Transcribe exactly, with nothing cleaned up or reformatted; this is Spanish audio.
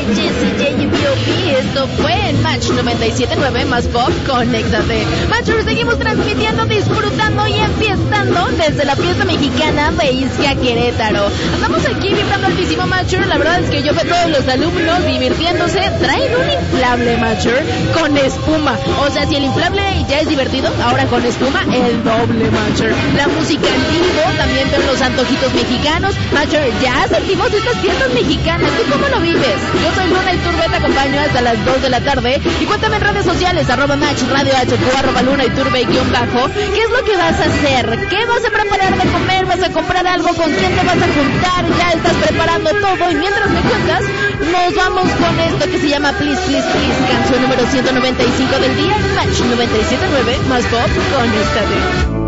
Jessie J y B O B. Esto fue en Match noventa y siete punto nueve más Pop. Conéctate. Matchers, seguimos transmitiendo, disfrutando y enfiestando desde la fiesta mexicana de Isquia, Querétaro. Andamos aquí vibrando altísimo, Matcher. La verdad es que yo veo a todos los alumnos divirtiéndose. Traen un inflable, Matcher, con espuma. O sea, si el inflable ya es divertido, ahora con espuma, el doble, Matcher. La música en vivo, también veo los antojitos mexicanos. Matcher, ya sentimos estas fiestas mexicanas. ¿Tú cómo lo vives? Yo soy Luna Iturbe, te acompaño hasta las dos de la tarde. Y cuéntame en redes sociales, arroba Match Radio H Q, arroba Luna Iturbe guión bajo. ¿Qué es lo que vas a hacer? ¿Qué vas a preparar de comer? ¿Vas a comprar algo? ¿Con quién te vas a juntar? Ya estás preparando todo. Y mientras me cuentas, nos vamos con esto que se llama Please, Please, Please, canción número ciento noventa y cinco del día en Match noventa y siete punto nueve más Pop. Conéctate.